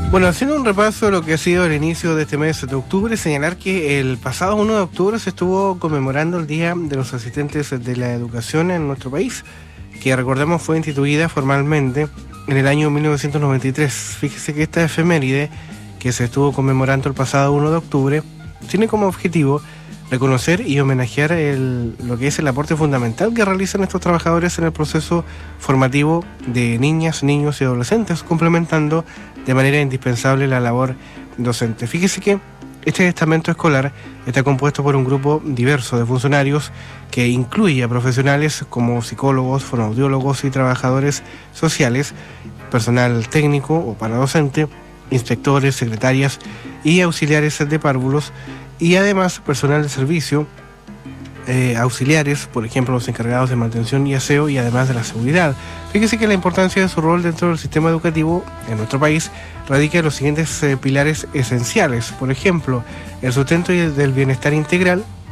Bueno, haciendo un repaso de lo que ha sido el inicio de este mes de octubre, señalar que el pasado 1 de octubre se estuvo conmemorando el Día de los Asistentes de la Educación en nuestro país, que recordemos fue instituida formalmente en el año 1993. Fíjese que esta efeméride que se estuvo conmemorando el pasado 1 de octubre tiene como objetivo reconocer y homenajear lo que es el aporte fundamental que realizan estos trabajadores en el proceso formativo de niñas, niños y adolescentes, complementando de manera indispensable la labor docente. Fíjese que este estamento escolar está compuesto por un grupo diverso de funcionarios que incluye a profesionales como psicólogos, fonoaudiólogos y trabajadores sociales, personal técnico o paradocente, inspectores, secretarias y auxiliares de párvulos, y además personal de servicio, auxiliares, por ejemplo los encargados de mantención y aseo, y además de la seguridad. Fíjese que la importancia de su rol dentro del sistema educativo en nuestro país radica en los siguientes pilares esenciales. Por ejemplo, el sustento del bienestar integral,